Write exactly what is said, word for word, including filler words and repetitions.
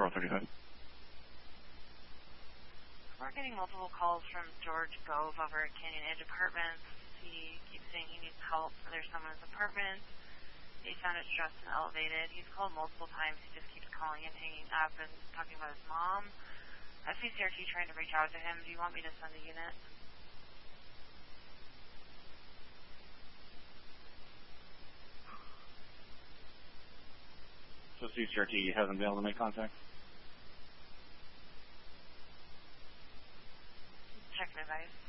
four oh five. We're getting multiple calls from George Gove over at Canyon Edge Apartments. He keeps saying he needs help for their someone's apartment. He found it stressed and elevated. He's called multiple times. He just keeps calling and hanging up and talking about his mom. F E C R T trying to reach out to him. Do you want me to send a unit? So C C R T hasn't been able to make contact? Check my advice.